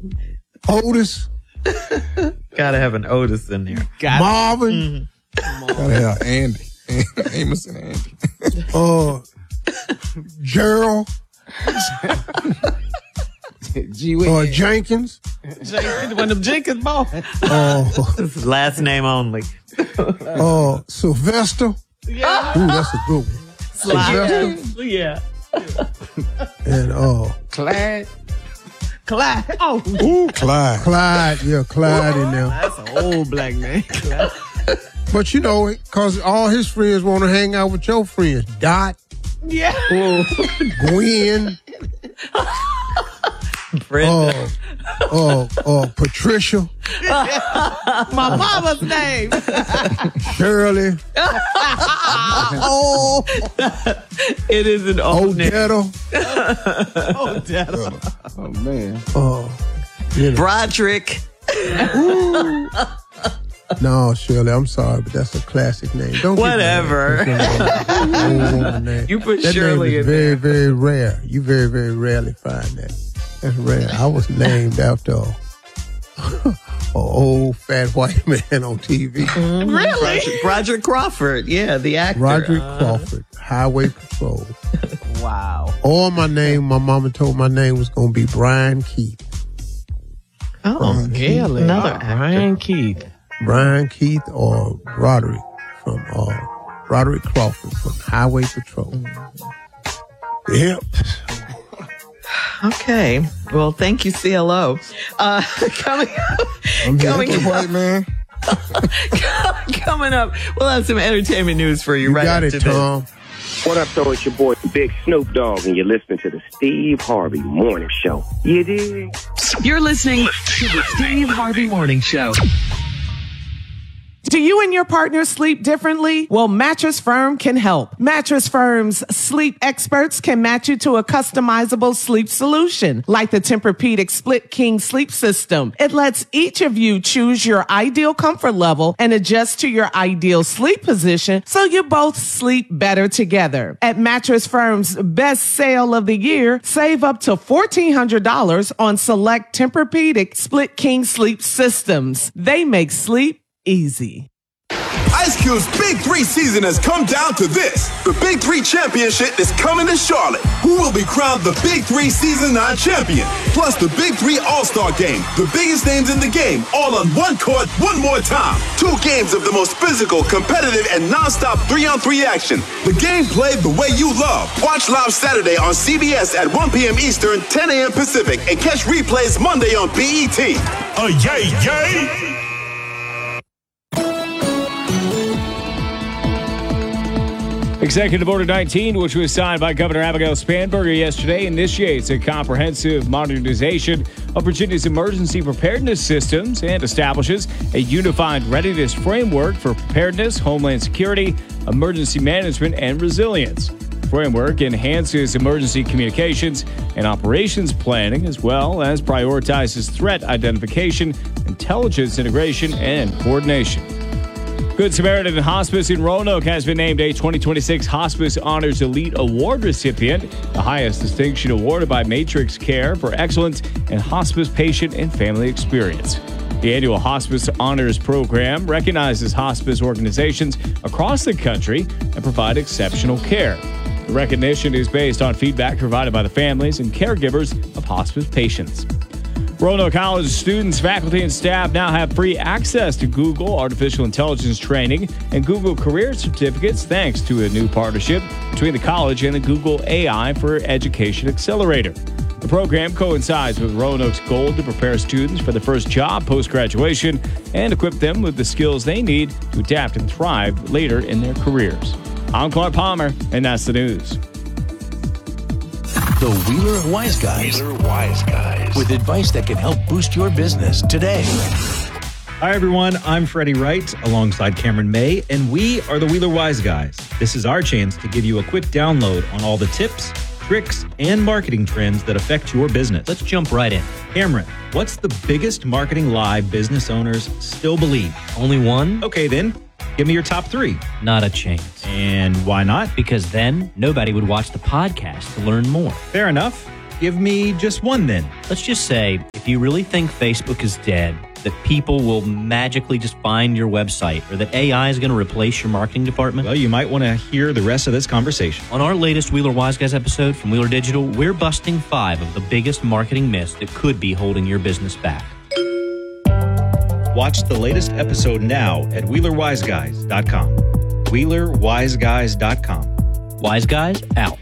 Otis. Gotta have an Otis in there. Marvin. Gotta have Andy. Amos and Andy. Gerald. Jenkins. Jenkins, one of them Jenkins boys. This is last name only. Sylvester. Yeah. Ooh, that's a good one. Sylvester. Yeah. And Clyde. Oh. Ooh, Clyde. Clyde, yeah, Clyde in there. That's an old black name. But you know, because all his friends want to hang out with your friends. Dot. Yeah. Gwen. Brenda. Patricia. My mama's name. Shirley. It is an old name. Odetta. Oh, man. Broderick. No, Shirley, I'm sorry, but that's a classic name. Don't Whatever. You put that Shirley name is in very, there. very rare. You very, very rarely find that. That's rare. I was named after an old fat white man on TV. Really? Broderick Crawford. Yeah, the actor. Roderick Crawford, Highway Patrol. Wow. Or my mama told my name was going to be Brian Keith. Oh, Really? another actor. Brian Keith. Brian Keith or Roderick from Roderick Crawford from Highway Patrol. Yep. Okay. Well, thank you, CLO. Coming White man. coming up, we'll have some entertainment news for you, You right got after it, Tom. What up, though? It's your boy, Big Snoop Dogg, and you're listening to the Steve Harvey Morning Show. You dig? You're listening to the Steve Harvey Morning Show. Do you and your partner sleep differently? Well, Mattress Firm can help. Mattress Firm's sleep experts can match you to a customizable sleep solution, like the Tempur-Pedic Split King Sleep System. It lets each of you choose your ideal comfort level and adjust to your ideal sleep position so you both sleep better together. At Mattress Firm's best sale of the year, save up to $1,400 on select Tempur-Pedic Split King Sleep Systems. They make sleep easy. Ice Cube's Big 3 season has come down to this. The Big 3 Championship is coming to Charlotte. Who will be crowned the Big 3 Season 9 champion? Plus the Big 3 All-Star Game. The biggest names in the game, all on one court, one more time. 2 games of the most physical, competitive, and non-stop 3-on-3 action. The game played the way you love. Watch live Saturday on CBS at 1 p.m. Eastern, 10 a.m. Pacific, and catch replays Monday on BET. Yay, yay! Executive Order 19, which was signed by Governor Abigail Spanberger yesterday, initiates a comprehensive modernization of Virginia's emergency preparedness systems and establishes a unified readiness framework for preparedness, homeland security, emergency management, and resilience. The framework enhances emergency communications and operations planning, as well as prioritizes threat identification, intelligence integration, and coordination. Good Samaritan Hospice in Roanoke has been named a 2026 Hospice Honors Elite Award recipient, the highest distinction awarded by Matrix Care for excellence in hospice patient and family experience. The annual Hospice Honors Program recognizes hospice organizations across the country and provide exceptional care. The recognition is based on feedback provided by the families and caregivers of hospice patients. Roanoke College students, faculty, and staff now have free access to Google Artificial Intelligence training and Google Career Certificates thanks to a new partnership between the college and the Google AI for Education Accelerator. The program coincides with Roanoke's goal to prepare students for their first job post-graduation and equip them with the skills they need to adapt and thrive later in their careers. I'm Clark Palmer, and that's the news. The Wheeler Wise Guys. With advice that can help boost your business today. Hi, everyone. I'm Freddie Wright alongside Cameron May, and we are the Wheeler Wise Guys. This is our chance to give you a quick download on all the tips, tricks, and marketing trends that affect your business. Let's jump right in. Cameron, what's the biggest marketing lie business owners still believe? Only one? Okay, then. Give me your top 3. Not a chance. And why not? Because then nobody would watch the podcast to learn more. Fair enough. Give me just one then. Let's just say, if you really think Facebook is dead, that people will magically just find your website, or that AI is going to replace your marketing department? Well, you might want to hear the rest of this conversation. On our latest Wheeler Wise Guys episode from Wheeler Digital, we're busting 5 of the biggest marketing myths that could be holding your business back. Watch the latest episode now at WheelerWiseGuys.com. WheelerWiseGuys.com. Wise Guys, out.